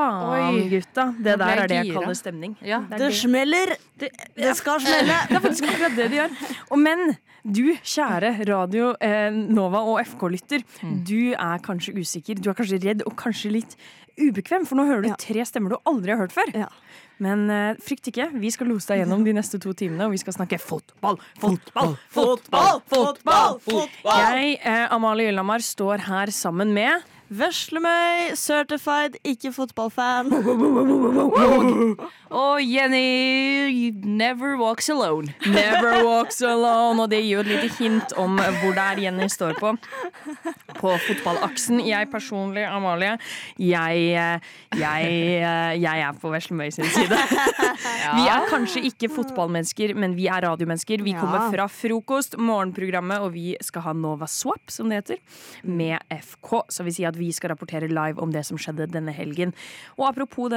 faen, gutta. Det Nå ble der jeg det jeg gira. kaller stemning. Ja. Det smeller! Det skal smelle! Det er faktisk akkurat det de gjør. Men du, kjære Radio Nova og FK-lytter, du er kanskje usikker, du er kanskje redd og kanskje litt ubekvem, for nå hører du 3 stemmer du aldri har hørt før. Ja. Men frykt ikke, vi skal lose deg gjennom de neste 2 timene, og vi skal snakke fotball. Jeg, Amalie Yllamar, står her sammen med Veslemøy, certified, ikke fotballfan. Og Jenny never walks alone. Never Walks Alone, og det gir jo et lite hint om hvor det er Jenny står på fotballaksen. Jeg personlig, Amalie, jeg er på Veslemøy sin side. Vi er kanskje ikke fotballmennesker, men vi er radiomennesker. Vi kommer fra frokost, morgenprogrammet, og vi skal ha Nova Swap, som det heter, med FK. Så vi sier at vi skal rapportere live om det som skjedde denne helgen. Og apropos